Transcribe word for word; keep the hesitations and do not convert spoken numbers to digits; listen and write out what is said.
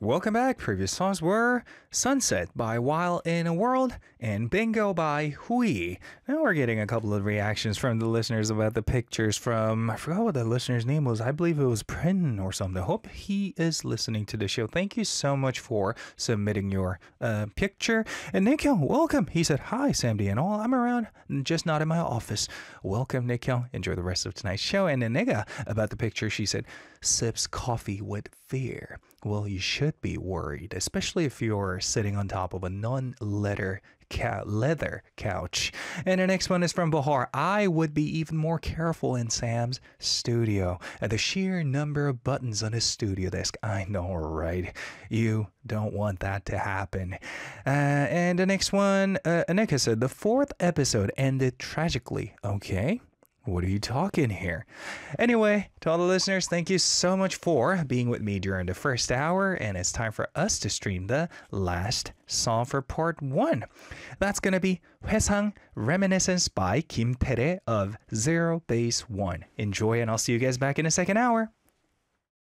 Welcome back. Previous songs were Sunset by While in a World and Bingo by Hui. Now we're getting a couple of reactions from the listeners about the pictures from, I forgot what the listener's name was. I believe it was Prin or something. I hope he is listening to the show. Thank you so much for submitting your uh, picture. And Nikhil, welcome. He said, hi, Sam D and all. I'm around, just not in my office. Welcome, Nikhil. Enjoy the rest of tonight's show. And Nega, about the picture, she said, sips coffee with fear. Well, you should be worried, especially if you're sitting on top of a non-leather cou- leather couch. And the next one is from Bahar. I would be even more careful in Sam's studio at the sheer number of buttons on his studio desk. I know, right? You don't want that to happen. Uh, and the next one, uh, Anika said, the fourth episode ended tragically. Okay. What are you talking here? Anyway, to all the listeners, thank you so much for being with me during the first hour, and it's time for us to stream the last song for part one. That's going to be 회상 Reminiscence by Kim Tae-rae of Zero Base One. Enjoy, and I'll see you guys back in the second hour.